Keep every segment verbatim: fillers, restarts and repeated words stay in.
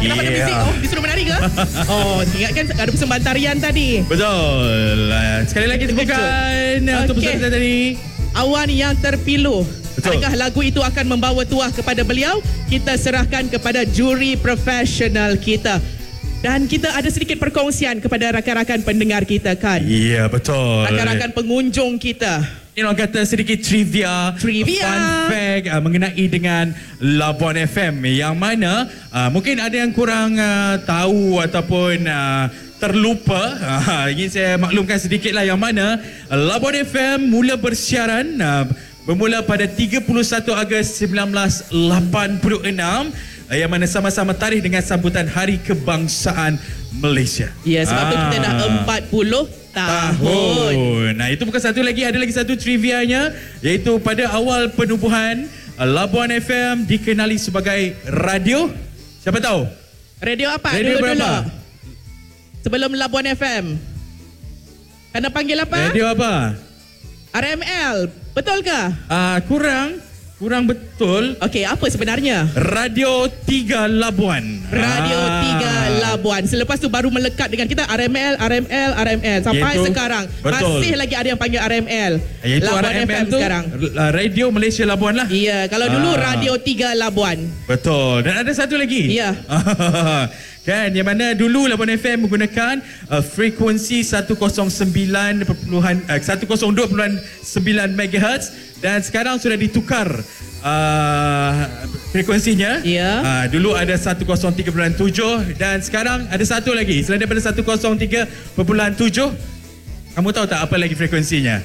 Kenapa ada muzik? Oh, disuruh menari ke? Oh, ingatkan ada persembahan tarian tadi. Betul. Sekali lagi tepukan untuk Okey. peserta tadi. Awan yang terpilu. Betul. Adakah lagu itu akan membawa tuah kepada beliau? Kita serahkan kepada juri profesional kita. Dan kita ada sedikit perkongsian kepada rakan-rakan pendengar kita kan. Ya, betul. Rakan-rakan pengunjung kita. Ini orang kata sedikit trivia, Trivia. fun fact uh, mengenai dengan Labuan F M yang mana uh, mungkin ada yang kurang uh, tahu ataupun uh, terlupa. Uh, ingin saya maklumkan sedikitlah yang mana uh, Labuan F M mula bersiaran uh, bermula pada tiga puluh satu Ogos seribu sembilan ratus lapan puluh enam uh, yang mana sama-sama tarikh dengan sambutan Hari Kebangsaan Malaysia. Ya, sebab ah. tu kita dah empat puluh tahun. tahun. Nah, itu bukan satu lagi, ada lagi satu trivianya, iaitu pada awal penubuhan Labuan F M dikenali sebagai radio. Siapa tahu? Radio apa? Radio Dulu-dulu. berapa? Sebelum Labuan F M. Kena panggil apa? Radio apa? R M L. Betul ke? Ah, uh, kurang kurang betul. Okey, apa sebenarnya? Radio tiga Labuan. Radio ah. tiga Labuan. Selepas tu baru melekat dengan kita R M L, R M L, R M L sampai Iaitu, sekarang. betul. Masih lagi ada yang panggil R M L. Iaitu Labuan R M L F M tu sekarang. Radio Malaysia Labuan lah. Iya, kalau dulu Ah. Radio tiga Labuan. Betul. Dan ada satu lagi. Ya. Kan, yang mana dulu Labuan F M menggunakan uh, frekuensi seratus sembilan perpuluhan uh, seratus dua perpuluhan sembilan megahertz dan sekarang sudah ditukar uh, frekuensinya. Ya. Uh, dulu ada seratus tiga perpuluhan tujuh dan sekarang ada satu lagi selain daripada seratus tiga perpuluhan tujuh. Kamu tahu tak apa lagi frekuensinya?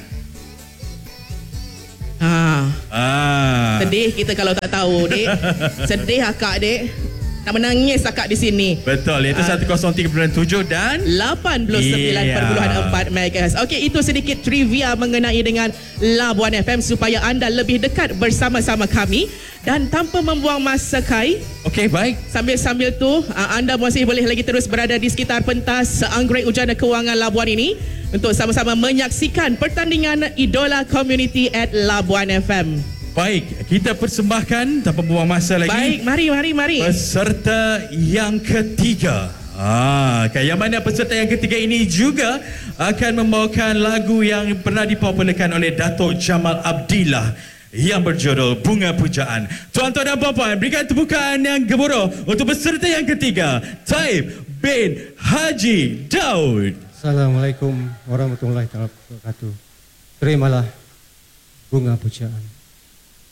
Ha. Ah. Sedih kita kalau tak tahu, Dek. Sedih akak, Dek. Tak menangis akak di sini. Betul, iaitu Ah. seratus tiga perpuluhan tujuh dan lapan puluh sembilan perpuluhan empat megahertz. Okey, itu sedikit trivia mengenai dengan Labuan F M supaya anda lebih dekat bersama-sama kami dan tanpa membuang masa Kai. Okey, baik. Sambil-sambil tu anda masih boleh lagi terus berada di sekitar pentas Anggrek Ujana Kewangan Labuan ini untuk sama-sama menyaksikan pertandingan Idola Community at Labuan F M. Baik, kita persembahkan tanpa membuang masa lagi. Baik, mari mari mari. Peserta yang ketiga. Ah, kan, yang mana peserta yang ketiga ini juga akan membawakan lagu yang pernah dipopularkan oleh Datuk Jamal Abdillah yang berjudul Bunga Pujaan. Tuan-tuan dan puan-puan, berikan tepukan yang gemuruh untuk peserta yang ketiga, Taib bin Haji Daud. Assalamualaikum warahmatullahi wabarakatuh. Terimalah Bunga Pujaan.